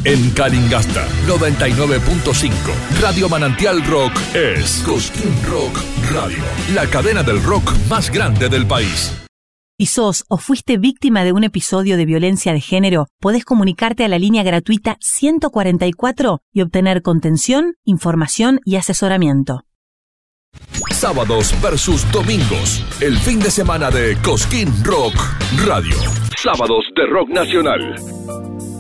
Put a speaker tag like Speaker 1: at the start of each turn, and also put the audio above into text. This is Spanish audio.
Speaker 1: En Calingasta, 99.5. Radio Manantial Rock es Cosquín Rock Radio, la cadena del rock más grande del país.
Speaker 2: Si sos o fuiste víctima de un episodio de violencia de género, podés comunicarte a la línea gratuita 144 y obtener contención, información y asesoramiento.
Speaker 1: Sábados versus domingos, el fin de semana de Cosquín Rock Radio. Sábados de rock nacional.